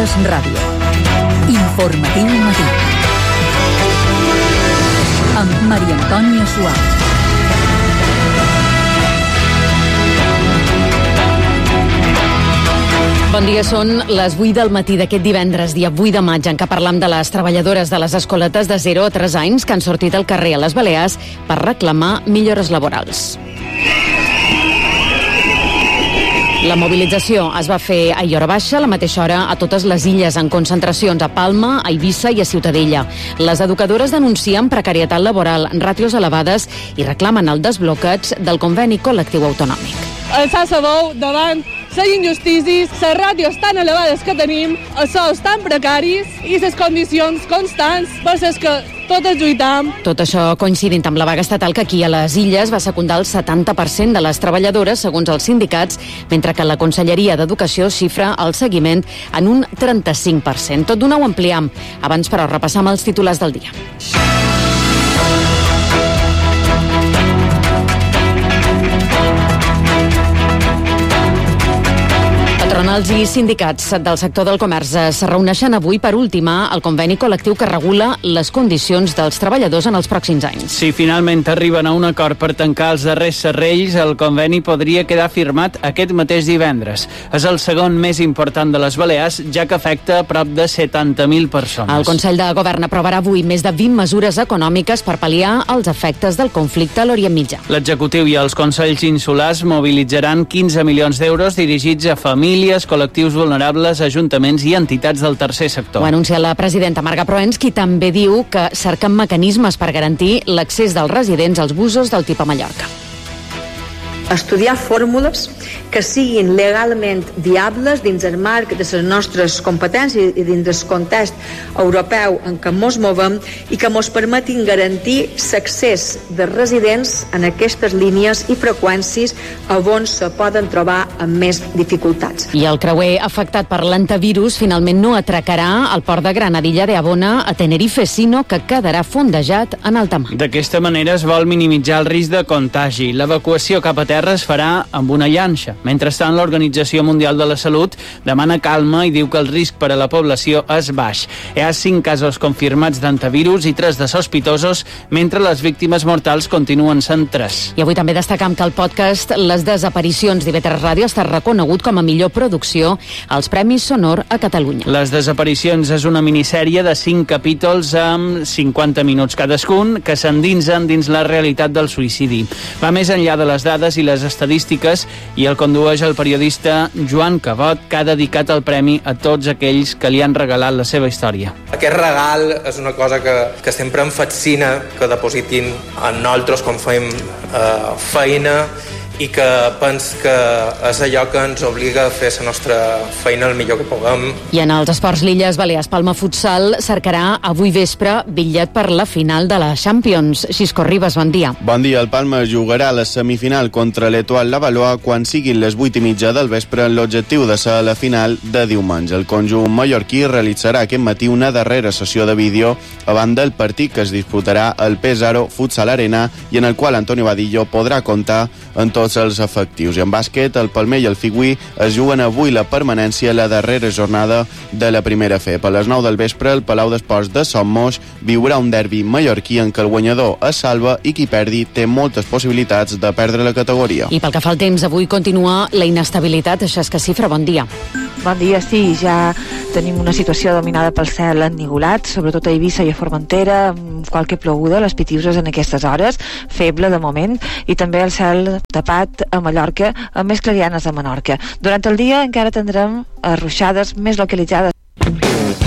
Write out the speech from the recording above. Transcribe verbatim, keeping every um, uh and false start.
Terres Ràdio. Informatiu matí. Amb Maria Antònia Suárez. Bon dia, són les vuit del matí d'aquest divendres, dia vuit de maig, en què parlam de les treballadores de les escoletes de zero a tres anys que han sortit al carrer a les Balears per reclamar millores laborals. La mobilització es va fer a hora baixa, a la mateixa hora a totes les illes, en concentracions a Palma, a Eivissa i a Ciutadella. Les educadores denuncien precarietat laboral, ràtios elevades i reclamen el desbloqueig del conveni col·lectiu autonòmic. Alçar la veu davant les injustícies, les ràtios tan elevades que tenim, els sous tan precaris i les condicions constants per les que totes lluitam. Tot això coincidint amb la vaga estatal que aquí a les Illes va secundar el setanta per cent de les treballadores, segons els sindicats, mentre que la Conselleria d'Educació xifra el seguiment en un trenta-cinc per cent. Tot d'una ho ampliam. Abans, però, repassam els titulars del dia. Patronals i sindicats del sector del comerç es reuneixen avui per ultimar el conveni col·lectiu que regula les condicions dels treballadors en els pròxims anys. Si finalment arriben a un acord per tancar els darrers serrells, el conveni podria quedar firmat aquest mateix divendres. És el segon més important de les Balears, ja que afecta a prop de setanta mil persones. El Consell de Govern aprovarà avui més de vint mesures econòmiques per pal·liar els efectes del conflicte a l'Orient Mitjà. L'executiu i els consells insulars mobilitzaran quinze milions d'euros dirigits a famílies, col·lectius vulnerables, ajuntaments i entitats del tercer sector. Ho anuncia la presidenta Marga Proens, qui també diu que cerquen mecanismes per garantir l'accés dels residents als busos del tipus Mallorca. Estudiar fórmules que siguin legalment viables dins el marc de les nostres competències i dins el context europeu en què ens movem i que ens permetin garantir l'accés de residents en aquestes línies i freqüències on se poden trobar amb més dificultats. I el creuer afectat per l'antivirus finalment no atracarà al port de Granadilla de Abona a Tenerife, sinó que quedarà fondejat en alta mar. D'aquesta manera es vol minimitzar el risc de contagi. L'evacuació cap a terra es farà amb una llanxa. Mentrestant, l'Organització Mundial de la Salut demana calma i diu que el risc per a la població és baix. Hi ha cinc casos confirmats d'antivirus i tres de sospitosos, mentre les víctimes mortals continuen sent tres. I avui també destacam que el podcast Les desaparicions d'I V tres Ràdio està reconegut com a millor producció als Premis Sonor a Catalunya. Les desaparicions és una minissèrie de cinc capítols amb cinquanta minuts cadascun que s'endinsen dins la realitat del suïcidi. Va més enllà de les dades i les estadístiques i el condueix el periodista Joan Cabot, que ha dedicat el premi a tots aquells que li han regalat la seva història. Aquest regal és una cosa que, que sempre em fascina que depositin en nosaltres quan fem eh, feina i que pens que és allò que ens obliga a fer la nostra feina el millor que puguem. I en els esports, l'Illes Balears Palma Futsal cercarà avui vespre bitllet per la final de la Champions. Xisco Ribas, bon dia. Bon dia. El Palma jugarà la semifinal contra l'Etoile Lavallois quan siguin les vuit i mitja del vespre en l'objectiu de ser a la final de diumenge. El conjunt mallorquí realitzarà aquest matí una darrera sessió de vídeo a banda del partit que es disputarà al Pesaro Futsal Arena i en el qual Antonio Vadillo podrà comptar en tots els efectius. I en bàsquet, el Palmer i el Figui es juguen avui la permanència a la darrera jornada de la primera F. A les nou del vespre, el Palau d'Esports de Somos viurà un derbi mallorquí en què el guanyador es salva i qui perdi té moltes possibilitats de perdre la categoria. I pel que fa al temps, avui continua la inestabilitat. Això és que Cifra, bon dia. Bon dia, sí, ja tenim una situació dominada pel cel ennigolat, sobretot a Eivissa i a Formentera, amb qualque ploguda, les Pitiuses en aquestes hores, feble de moment, i també el cel tapat a Mallorca, amb més clarianes a Menorca. Durant el dia encara tindrem ruixades més localitzades